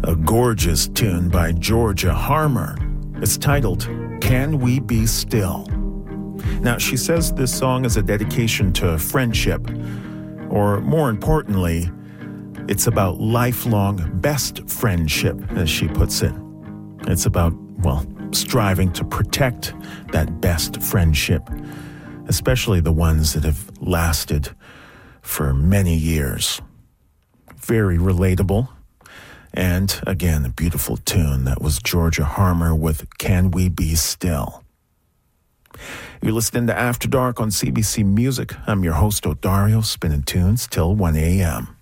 a gorgeous tune by Georgia Harmer. It's titled, Can We Be Still? Now, she says this song is a dedication to friendship, or more importantly, it's about lifelong best friendship, as she puts it. It's about, well, striving to protect that best friendship, especially the ones that have lasted for many years. Very relatable. And again, a beautiful tune. That was Georgia Harmer with Can We Be Still? You're listening to After Dark on CBC Music. I'm your host, Odario, spinning tunes till 1 a.m.